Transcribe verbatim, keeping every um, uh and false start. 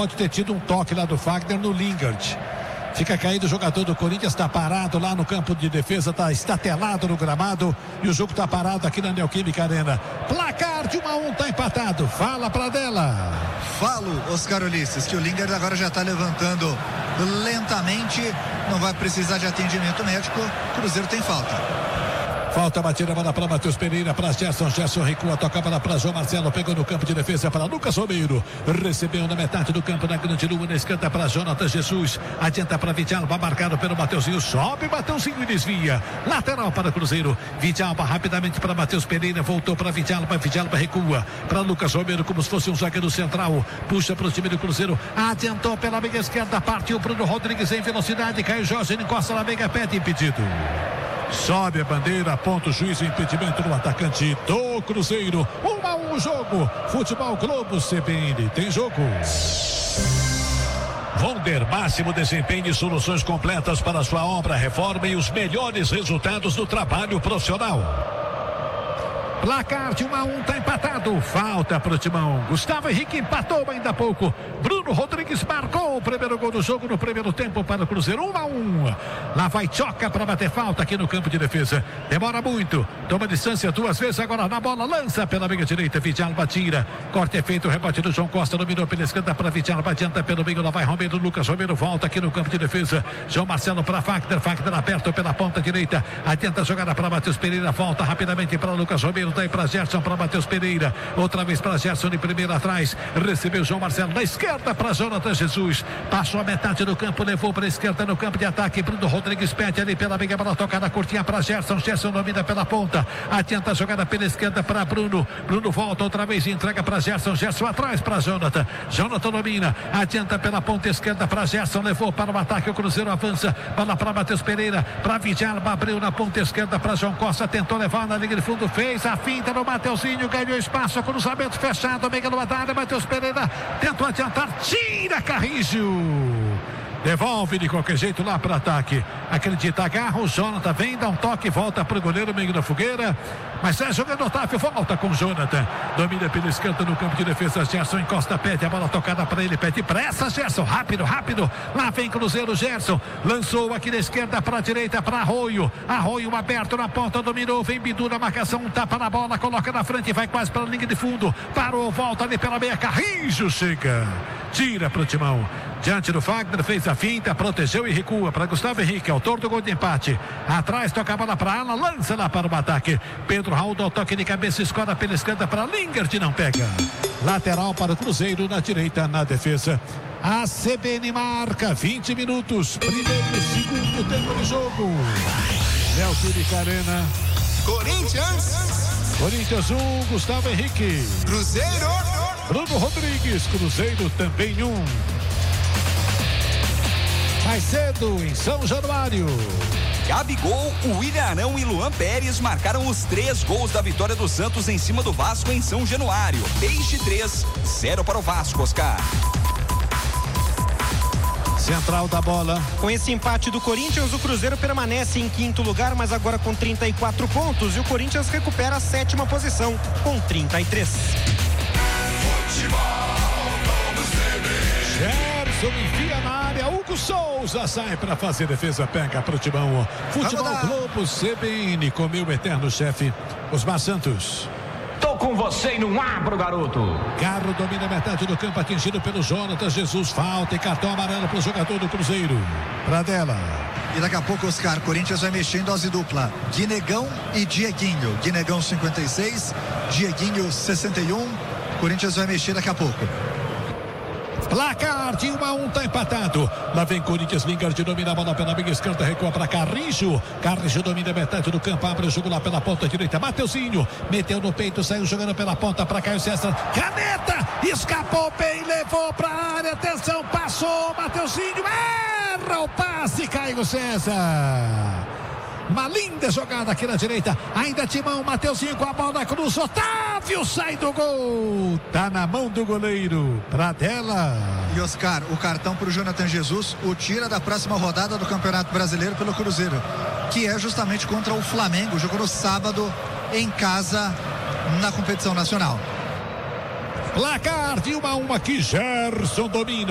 pode ter tido um toque lá do Fagner no Lingard. Fica caído o jogador do Corinthians, está parado lá no campo de defesa, está estatelado no gramado e o jogo está parado aqui na Neoquímica Arena. Placar de um a um, está empatado. Fala pra dela. Falo, Oscar Ulisses, que o Lingard agora já está levantando lentamente, não vai precisar de atendimento médico. Cruzeiro tem falta. Falta batida, bola para Matheus Pereira, para Gerson, Gerson recua, toca bola para João Marcelo, pegou no campo de defesa para Lucas Romero, recebeu na metade do campo, na grande lua, na esquerda para Jonathan Jesus, adianta para Vidalba, marcado pelo Mateuzinho, sobe Mateuzinho e desvia, lateral para o Cruzeiro, Vidalba rapidamente para Matheus Pereira, voltou para Vidalba, Vidalba recua, para Lucas Romero como se fosse um zagueiro central, puxa para o time do Cruzeiro, adiantou pela meia esquerda, partiu Bruno Rodrigues em velocidade, caiu Jorge, encosta na meia, pede impedido. Sobe a bandeira, aponta o juiz, impedimento do atacante do Cruzeiro. Um a um o jogo. Futebol Globo C B N. Tem jogo. Vonder, máximo desempenho e soluções completas para sua obra, reforma e os melhores resultados do trabalho profissional. Placar de um a um, tá empatado. Falta pro Timão. Gustavo Henrique empatou ainda há pouco. Bruno Rodrigues marcou o primeiro gol do jogo no primeiro tempo para o Cruzeiro. um a um. Lá vai Choca para bater falta aqui no campo de defesa. Demora muito. Toma distância duas vezes. Agora na bola. Lança pela meia direita. Vidalba tira. Corte é feito. Rebote do João Costa. Dominou pela esquerda para Vidalba. Adianta pelo meio. Lá vai Romero. Lucas Romero volta aqui no campo de defesa. João Marcelo para Fagner. Fagner aberto pela ponta direita. Adianta a jogada para Matheus Pereira. Volta rapidamente para Lucas Romero. Daí para Gerson, para Matheus Pereira, outra vez para Gerson de primeira atrás, recebeu João Marcelo na esquerda para Jonathan Jesus, passou a metade do campo, levou para a esquerda no campo de ataque, Bruno Rodrigues pede ali pela meia bola, tocada curtinha para Gerson, Gerson domina pela ponta, adianta a jogada pela esquerda para Bruno, Bruno volta outra vez e entrega para Gerson, Gerson atrás para Jonathan, Jonathan domina, adianta pela ponta esquerda para Gerson, levou para o ataque, o Cruzeiro avança, bola para Matheus Pereira, para Vidalba, abriu na ponta esquerda para João Costa, tentou levar na linha de fundo, fez a finta no Mateuzinho, ganhou espaço, cruzamento fechado, meia no área, Matheus Pereira tentou adiantar, tira Carrijo, devolve de qualquer jeito lá para o ataque, acredita, agarra o Jonathan, vem, dá um toque, volta para o goleiro, meio da fogueira, mas é jogando Otávio, volta com o Jonathan, domina pela esquerda no campo de defesa, Gerson encosta, pede a bola tocada para ele, pede pressa, Gerson, rápido, rápido, lá vem Cruzeiro, Gerson, lançou aqui da esquerda para a direita, para Arroio, Arroio aberto na ponta, dominou, vem Bidu na marcação, tapa na bola, coloca na frente, vai quase para a linha de fundo, parou, volta ali pela meia, Carrijo chega, tira para o Timão, diante do Fagner, fez a finta, protegeu e recua para Gustavo Henrique, autor do gol de empate, atrás toca a bola para Alan, lança lá para o ataque, Pedro Raul dá o toque de cabeça, escora pela esquerda para Lingard, não pega, lateral para o Cruzeiro, na direita, na defesa. A C B N marca vinte minutos, primeiro e segundo tempo de jogo. Neoquímica Arena. Corinthians. Corinthians um, Gustavo Henrique. Cruzeiro. Bruno Rodrigues, Cruzeiro também um. Mais cedo em São Januário. Gabigol, William Arão e Luan Pérez marcaram os três gols da vitória do Santos em cima do Vasco em São Januário. Peixe três, zero para o Vasco, Oscar. Central da bola. Com esse empate do Corinthians, o Cruzeiro permanece em quinto lugar, mas agora com trinta e quatro pontos, e o Corinthians recupera a sétima posição com trinta e três. Gerson enfia na área, Hugo Souza sai para fazer defesa, pega para o Timão. Futebol Globo C B N com meu eterno chefe Osmar Santos. Tô com você e não abro, garoto. Carro domina a metade do campo, atingido pelo Jonathan Jesus, falta e cartão amarelo para o jogador do Cruzeiro. Pradella. E daqui a pouco, Oscar, Corinthians vai mexer em dose dupla. Guinegão e Dieguinho. Guinegão cinquenta e seis, Dieguinho sessenta e um. Corinthians vai mexer daqui a pouco. Placar de um a um, tá empatado. Lá vem Corinthians, Lingard domina a bola pela meia esquerda, recua para Carrijo. Carrijo domina a metade do campo, abre o jogo lá pela ponta direita. Mateuzinho meteu no peito, saiu jogando pela ponta para Caio César. Caneta, escapou bem, levou para a área. Atenção, passou. Mateuzinho erra o passe, Caio César. Uma linda jogada aqui na direita. Ainda Timão, Mateuzinho com a bola, cruz, Otávio sai do gol. Tá na mão do goleiro. Pradella. E Oscar, o cartão para o Jonathan Jesus o tira da próxima rodada do Campeonato Brasileiro pelo Cruzeiro, que é justamente contra o Flamengo. Jogou no sábado em casa na competição nacional. Placar de um a um aqui, Gerson domina.